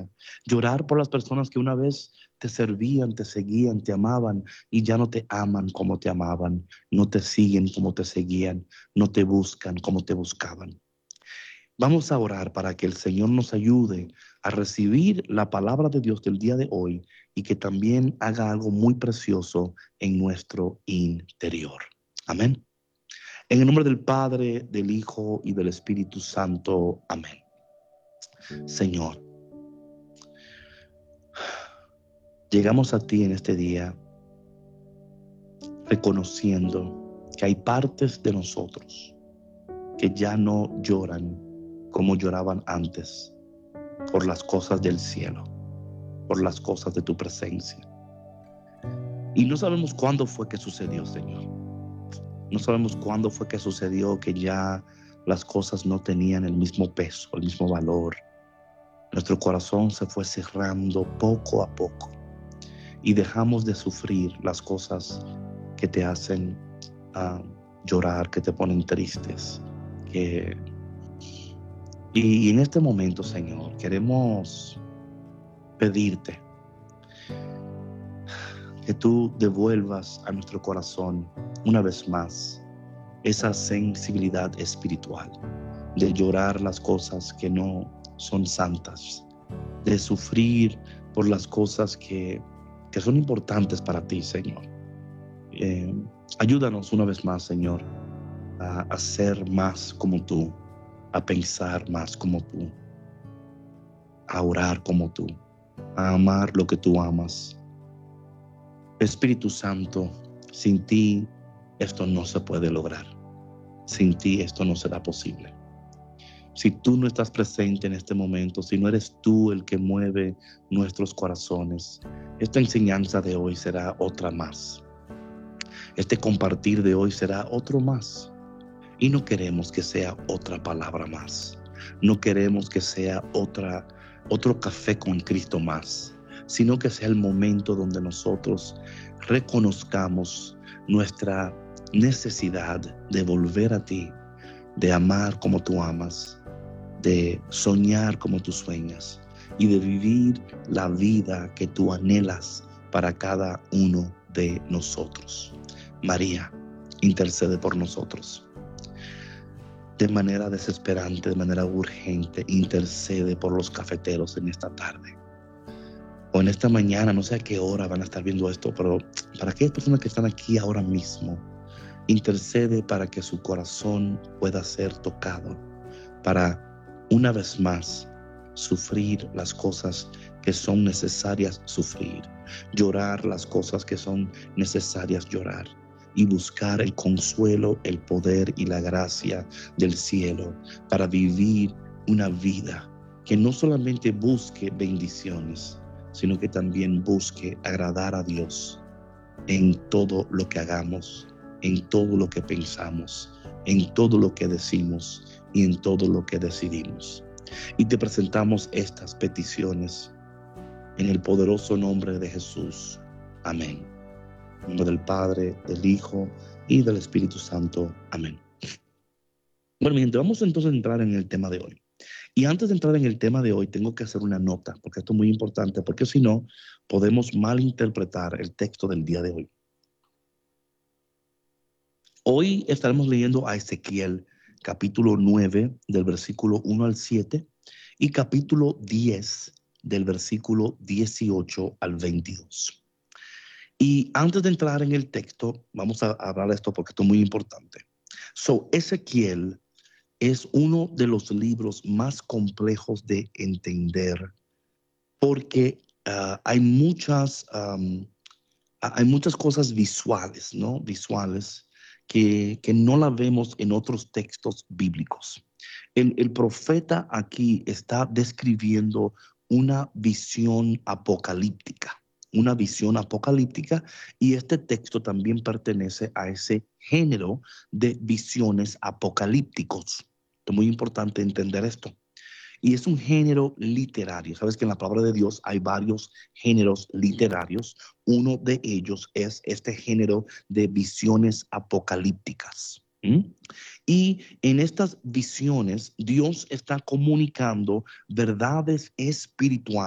vida. Llorar por las personas que una vez te servían, te seguían, te amaban y ya no te aman como te amaban, no te siguen como te seguían, no te buscan como te buscaban. Vamos a orar para que el Señor nos ayude a recibir la palabra de Dios del día de hoy y que también haga algo muy precioso en nuestro interior. Amén. En el nombre del Padre, del Hijo y del Espíritu Santo. Amén. Señor, llegamos a ti en este día reconociendo que hay partes de nosotros que ya no lloran como lloraban antes por las cosas del cielo, por las cosas de tu presencia. Y no sabemos cuándo fue que sucedió, Señor. No sabemos cuándo fue que sucedió que ya las cosas no tenían el mismo peso, el mismo valor. Nuestro corazón se fue cerrando poco a poco y dejamos de sufrir las cosas que te hacen llorar, que te ponen tristes. Y en este momento, Señor, queremos pedirte que tú devuelvas a nuestro corazón una vez más esa sensibilidad espiritual de llorar las cosas que no son santas, de sufrir por las cosas que son importantes para ti, Señor. Ayúdanos una vez más, Señor, a ser más como tú, a pensar más como tú, a orar como tú, a amar lo que tú amas. Espíritu Santo, sin ti esto no se puede lograr. Sin ti esto no será posible. Si tú no estás presente en este momento, si no eres tú el que mueve nuestros corazones, esta enseñanza de hoy será otra más. Este compartir de hoy será otro más. Y no queremos que sea otra palabra más. No queremos que sea otro café con Cristo más, sino que sea el momento donde nosotros reconozcamos nuestra necesidad de volver a ti, de amar como tú amas, de soñar como tú sueñas y de vivir la vida que tú anhelas para cada uno de nosotros. María, intercede por nosotros. De manera desesperante, de manera urgente, intercede por los cafeteros en esta tarde. O en esta mañana, no sé a qué hora van a estar viendo esto, pero para aquellas personas que están aquí ahora mismo, intercede para que su corazón pueda ser tocado, para una vez más sufrir las cosas que son necesarias sufrir, llorar las cosas que son necesarias llorar y buscar el consuelo, el poder y la gracia del cielo para vivir una vida que no solamente busque bendiciones, sino que también busque agradar a Dios en todo lo que hagamos, en todo lo que pensamos, en todo lo que decimos y en todo lo que decidimos. Y te presentamos estas peticiones en el poderoso nombre de Jesús. Amén. En nombre del Padre, del Hijo y del Espíritu Santo. Amén. Bueno, mi gente, vamos entonces a entrar en el tema de hoy. Y antes de entrar en el tema de hoy, tengo que hacer una nota, porque esto es muy importante, porque si no, podemos malinterpretar el texto del día de hoy. Hoy estaremos leyendo a Ezequiel, capítulo 9, del versículo 1 al 7, y capítulo 10, del versículo 18 al 22. Y antes de entrar en el texto, vamos a hablar de esto porque esto es muy importante. Ezequiel es uno de los libros más complejos de entender porque hay muchas cosas visuales, ¿no? Visuales que no la vemos en otros textos bíblicos. El profeta aquí está describiendo una visión apocalíptica, y este texto también pertenece a ese género de visiones apocalípticos. Es muy importante entender esto. Y es un género literario. Sabes que en la palabra de Dios hay varios géneros literarios. Uno de ellos es este género de visiones apocalípticas. Y en estas visiones, Dios está comunicando verdades espirituales